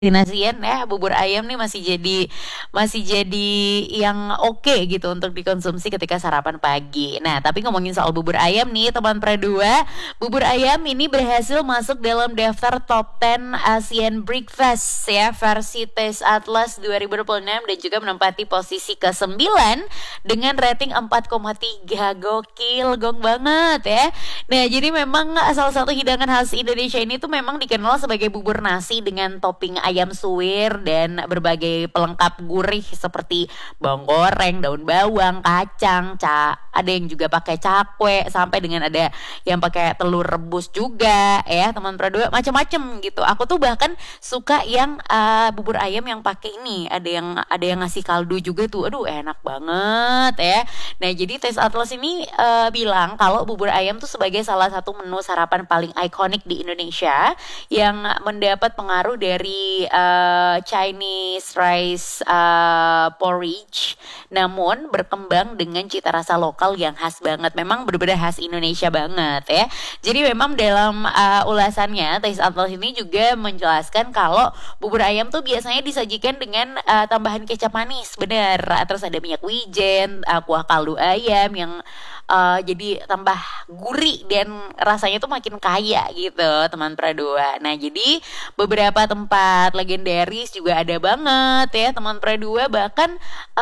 Kombinasian ya bubur ayam nih masih jadi yang oke gitu untuk dikonsumsi ketika sarapan pagi. Nah, tapi ngomongin soal bubur ayam nih teman Pradua, bubur ayam ini berhasil masuk dalam daftar top 10 Asian Breakfast ya versi Taste Atlas 2026 dan juga menempati posisi ke-9 dengan rating 4,3. Gokil, gong banget ya. Nah, jadi memang salah satu hidangan khas Indonesia ini tuh memang dikenal sebagai bubur nasi dengan topping ayam suwir dan berbagai pelengkap gurih seperti bawang goreng, daun bawang, kacang, ada yang juga pakai cakwe sampai dengan ada yang pakai telur rebus juga ya teman Pradua macam-macam gitu. Aku tuh bahkan suka yang bubur ayam yang pakai ini, ada yang ngasih kaldu juga tuh. Aduh, enak banget ya. Nah, jadi Taste Atlas ini bilang kalau bubur ayam tuh sebagai salah satu menu sarapan paling ikonik di Indonesia yang mendapat pengaruh dari Chinese rice porridge, namun berkembang dengan cita rasa lokal yang khas banget. Memang benar-benar khas Indonesia banget ya. Jadi memang dalam ulasannya Taste Atlas ini juga menjelaskan kalau bubur ayam tuh biasanya disajikan dengan tambahan kecap manis, bener. Terus ada minyak wijen, kuah kaldu ayam yang jadi tambah gurih dan rasanya tuh makin kaya gitu teman Pradua. Nah, jadi beberapa tempat legendaris juga ada banget ya teman Pradua, bahkan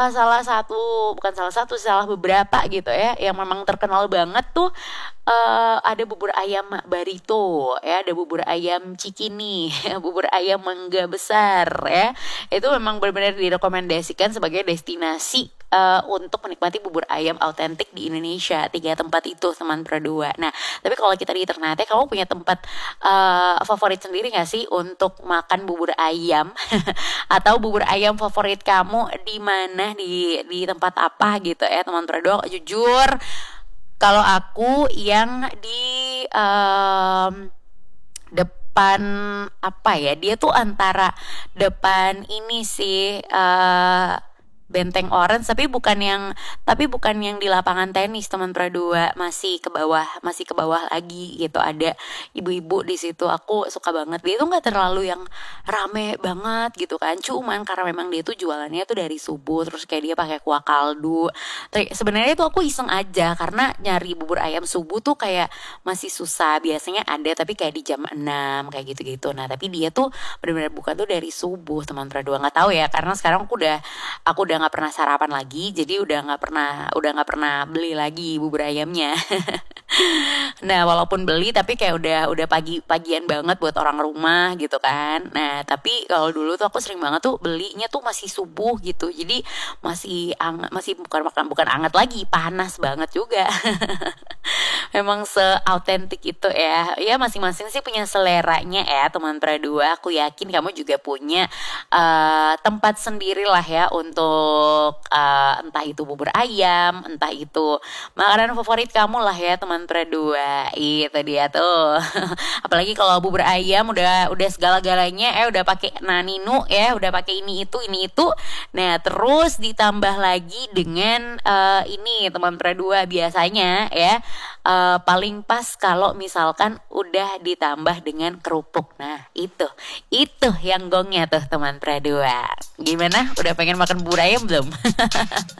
salah beberapa gitu ya yang memang terkenal banget tuh ada bubur ayam Barito ya, ada bubur ayam Cikini, bubur ayam Mangga Besar ya. Itu memang benar-benar direkomendasikan sebagai destinasi untuk menikmati bubur ayam autentik di Indonesia. 3 tempat itu teman Pradua. Nah, tapi kalau kita di Ternate, kamu punya tempat favorit sendiri gak sih untuk makan bubur ayam? Atau bubur ayam favorit kamu di mana, di tempat apa gitu ya teman Pradua? Jujur, kalau aku yang di depan, apa ya? Dia tuh antara depan ini sih Benteng Orange, tapi bukan yang di lapangan tenis teman Pradua, masih ke bawah lagi gitu. Ada ibu-ibu di situ, aku suka banget. Dia tuh nggak terlalu yang rame banget gitu kan, cuman karena memang dia tuh jualannya tuh dari subuh, terus kayak dia pakai kuah kaldu. Tapi sebenarnya tuh aku iseng aja karena nyari bubur ayam subuh tuh kayak masih susah. Biasanya ada tapi kayak di jam 6 kayak gitu-gitu. Nah, tapi dia tuh benar-benar buka tuh dari subuh teman Pradua. Nggak tahu ya, karena sekarang aku udah nggak pernah sarapan lagi, jadi udah nggak pernah beli lagi bubur ayamnya. Nah, walaupun beli tapi kayak udah pagian banget buat orang rumah gitu kan. Nah, tapi kalau dulu tuh aku sering banget tuh belinya tuh masih subuh gitu, jadi masih bukan anget lagi, panas banget juga. Memang seautentik itu ya. Ya, masing-masing sih punya seleranya ya teman Pradua. Aku yakin kamu juga punya tempat sendiri lah ya untuk entah itu bubur ayam, entah itu makanan favorit kamu lah ya teman Pradua. Itu dia tuh. Apalagi kalau bubur ayam udah segala-galanya udah pakai naninu ya, udah pakai ini itu. Nah, terus ditambah lagi dengan ini teman Pradua, biasanya ya paling pas kalau misalkan udah ditambah dengan kerupuk. Nah, itu yang gongnya tuh teman Pradua. Gimana? Udah pengen makan bubur ayam belum?